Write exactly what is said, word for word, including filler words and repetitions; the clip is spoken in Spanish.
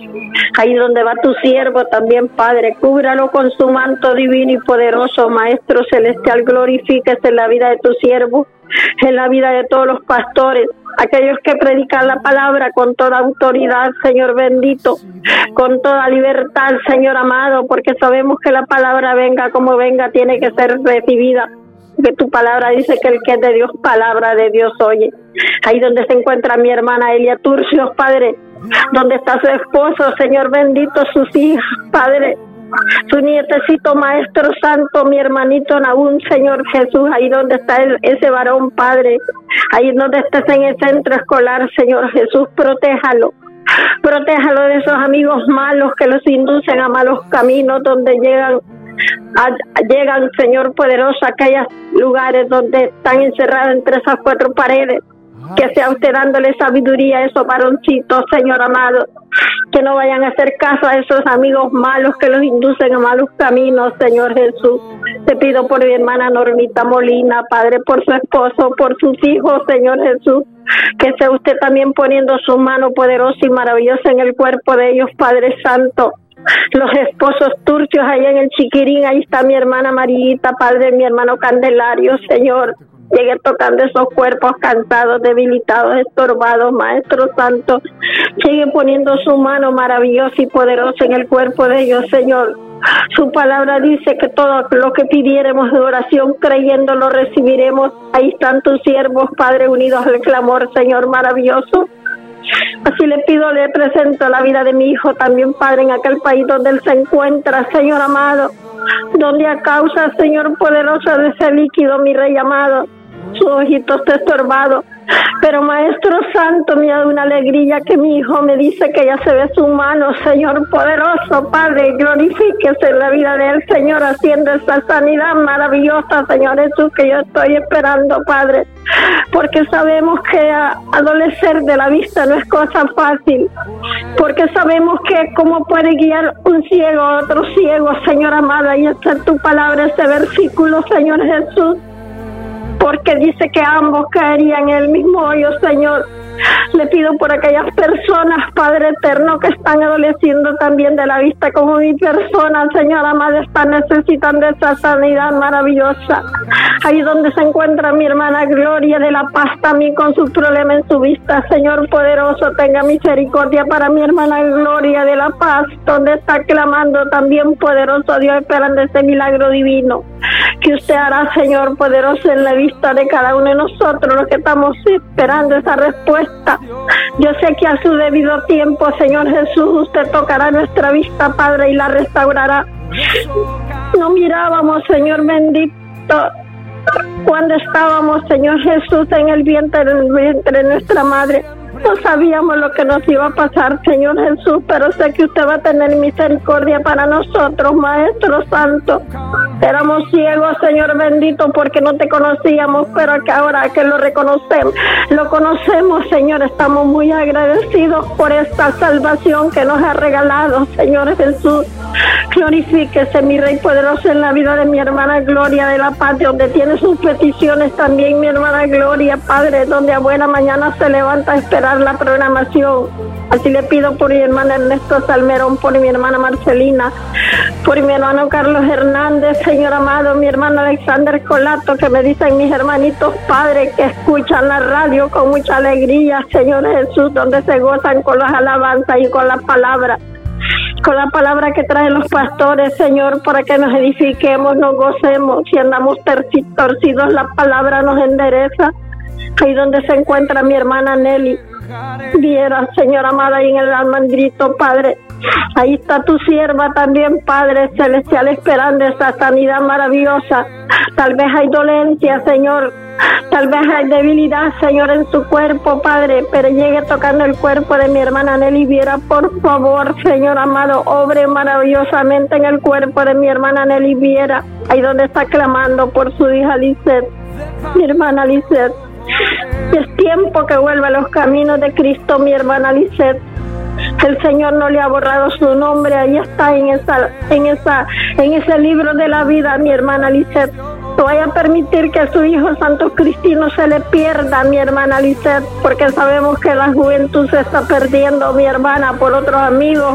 Ahí donde va tu siervo también, Padre, cúbralo con su manto divino y poderoso, Maestro Celestial, glorifíquese en la vida de tu siervo, en la vida de todos los pastores, aquellos que predican la palabra con toda autoridad, Señor bendito, con toda libertad, Señor amado, porque sabemos que la palabra venga como venga, tiene que ser recibida, que tu palabra dice que el que es de Dios, palabra de Dios oye. Ahí donde se encuentra mi hermana Elia Turcios, Padre, donde está su esposo, Señor bendito, sus hijas, Padre, su nietecito, Maestro Santo, mi hermanito Nahum, Señor Jesús, ahí donde está el, ese varón, Padre, ahí donde estés en el centro escolar, Señor Jesús, protéjalo, protéjalo de esos amigos malos que los inducen a malos caminos, donde llegan, a, llegan, Señor poderoso, a aquellos lugares donde están encerrados entre esas cuatro paredes. Que sea usted dándole sabiduría a esos varoncitos, Señor amado, que no vayan a hacer caso a esos amigos malos que los inducen a malos caminos, Señor Jesús. Te pido por mi hermana Normita Molina, Padre, por su esposo, por sus hijos, Señor Jesús, que sea usted también poniendo su mano poderosa y maravillosa en el cuerpo de ellos, Padre Santo. Los esposos turcios ahí en el Chiquirín, ahí está mi hermana Mariguita, Padre, mi hermano Candelario, Señor. Llegue tocando esos cuerpos cansados, debilitados, estorbados, Maestro Santo. Sigue poniendo su mano maravillosa y poderosa en el cuerpo de ellos, Señor. Su palabra dice que todo lo que pidiéramos de oración, creyendo lo recibiremos. Ahí están tus siervos, Padre, unidos al clamor, Señor maravilloso. Así le pido, le presento la vida de mi hijo también, Padre, en aquel país donde él se encuentra, Señor amado, donde a causa, Señor poderoso, de ese líquido, mi Rey amado, su ojito está estorbado. Pero Maestro Santo, me da una alegría que mi hijo me dice que ya se ve su mano, Señor poderoso, Padre, glorifíquese en la vida de él, Señor, haciendo esta sanidad maravillosa, Señor Jesús, que yo estoy esperando, Padre, porque sabemos que a, adolecer de la vista no es cosa fácil, porque sabemos que cómo puede guiar un ciego a otro ciego, Señor amado, ahí está en tu palabra ese versículo, Señor Jesús, porque dice que ambos caerían en el mismo hoyo, Señor. Le pido por aquellas personas, Padre eterno, que están adoleciendo también de la vista como mi persona, Señor amado, están necesitando esa sanidad maravillosa. Ahí donde se encuentra mi hermana Gloria de la Paz también con su problema en su vista, Señor poderoso, tenga misericordia para mi hermana Gloria de la Paz, donde está clamando también, poderoso Dios, esperando ese milagro divino que usted hará, Señor poderoso, en la vista de cada uno de nosotros, los que estamos esperando esa respuesta. Yo sé que a su debido tiempo, Señor Jesús, usted tocará nuestra vista, Padre, y la restaurará. No mirábamos, Señor bendito, cuando estábamos, Señor Jesús, en el vientre, en el vientre de nuestra madre. No sabíamos lo que nos iba a pasar, Señor Jesús, pero sé que usted va a tener misericordia para nosotros, Maestro Santo. Éramos ciegos, Señor bendito, porque no te conocíamos, pero que ahora que lo reconocemos, lo conocemos, Señor, estamos muy agradecidos por esta salvación que nos ha regalado, Señor Jesús. Glorifíquese, mi Rey poderoso, en la vida de mi hermana Gloria de la Paz, donde tiene sus peticiones también, mi hermana Gloria, Padre, donde a buena mañana se levanta a esperar la programación. Así le pido por mi hermana Ernesto Salmerón, por mi hermana Marcelina, por mi hermano Carlos Hernández, Señor amado, mi hermano Alexander Colato, que me dicen mis hermanitos, Padre, que escuchan la radio con mucha alegría, Señor Jesús, donde se gozan con las alabanzas y con la palabra, con la palabra que traen los pastores, Señor, para que nos edifiquemos, nos gocemos. Si andamos terci- torcidos, la palabra nos endereza. Ahí donde se encuentra mi hermana Nelly Viera, Señor amada, ahí en el almendrito, Padre. Ahí está tu sierva también, Padre celestial, esperando esa sanidad maravillosa. Tal vez hay dolencia, Señor, tal vez hay debilidad, Señor, en su cuerpo, Padre, pero llegue tocando el cuerpo de mi hermana Nelly Viera, por favor, Señor amado, obre maravillosamente en el cuerpo de mi hermana Nelly Viera, ahí donde está clamando por su hija Lisette, mi hermana Lisette. Es tiempo que vuelva a los caminos de Cristo, mi hermana Lisette. El Señor no le ha borrado su nombre, ahí está en esa, en esa, en ese libro de la vida, mi hermana Lisette. No vaya a permitir que su hijo Santo Cristino se le pierda, mi hermana Lisette, porque sabemos que la juventud se está perdiendo, mi hermana, por otros amigos,